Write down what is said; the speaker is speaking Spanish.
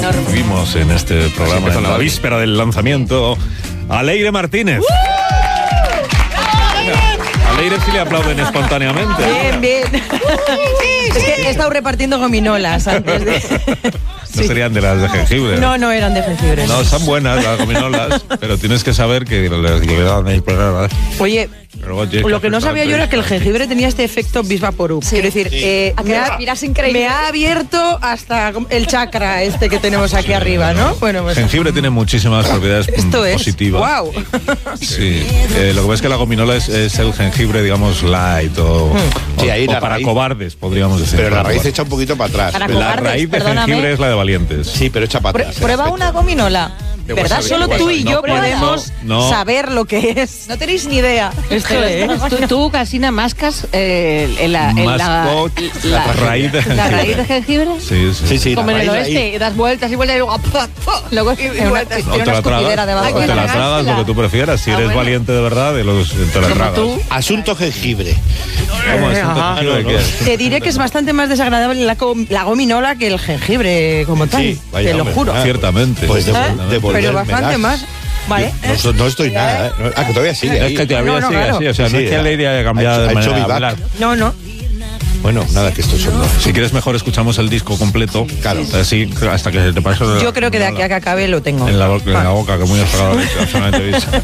enorme. Vimos en este programa, en la víspera del lanzamiento, a Leire Martínez. A Leire sí le aplauden espontáneamente. Bien. Es que he estado repartiendo gominolas antes de... No serían de las de jengibre. No eran de jengibre. No, son buenas las gominolas, pero tienes que saber que les llevan el programa. Oye, lo que no sabía yo era que el jengibre tenía este efecto vis vaporub. Sí. Quiero decir, me ha abierto hasta el chakra este que tenemos aquí arriba, ¿no? Bueno, pues... Jengibre tiene muchísimas propiedades positivas. ¡Wow! Sí, lo que pasa es que la gominola es el jengibre, digamos, light o para raíz, cobardes, podríamos decir. Pero la raíz echa un poquito para atrás. Para la cobardes, raíz de perdóname. jengibre es la de valientes. Sí, pero echa para atrás. Prueba una gominola. ¿Verdad? Solo tú y yo podemos saber lo que es. No tenéis ni idea. Esto es. Tú Casina, mascas la raíz de jengibre. ¿La raíz de jengibre? Sí. Como en el oeste, y das vueltas y vueltas y luego vueltas. O te la tragas lo que tú prefieras. Si eres valiente de verdad, te la tragas. Asunto jengibre. Te diré que es bastante más desagradable la gominola que el jengibre como tal. Sí, vaya, te lo hombre, juro. Ciertamente. Pues pero bastante más. Vale. No estoy nada, ¿eh? Que todavía sigue ahí. Es que todavía sigue así. O sea, no es que Leire haya cambiado de manera de hablar. No. Bueno, nada, que esto son... Si quieres mejor escuchamos el disco completo. Claro. Así, hasta que te pase... Yo creo que de aquí a que acabe lo tengo. En la boca, que muy absolutamente